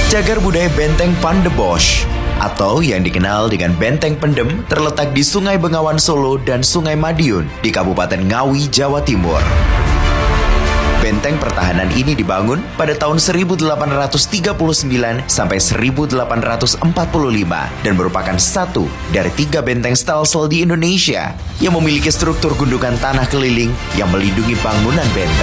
Cagar budaya Benteng Van de Bosch atau yang dikenal dengan Benteng Pendem terletak di Sungai Bengawan Solo dan Sungai Madiun di Kabupaten Ngawi, Jawa Timur. Benteng pertahanan ini dibangun pada tahun 1839 sampai 1845 dan merupakan satu dari 3 benteng Stelsel di Indonesia yang memiliki struktur gundukan tanah keliling yang melindungi bangunan benteng.